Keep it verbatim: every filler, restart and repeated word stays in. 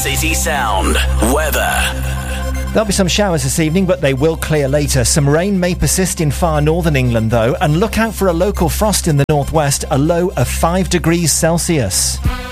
City Sound. Weather. There'll be some showers this evening, but they will clear later. Some rain may persist in far northern England, though, and look out for a local frost in the northwest, a low of five degrees Celsius.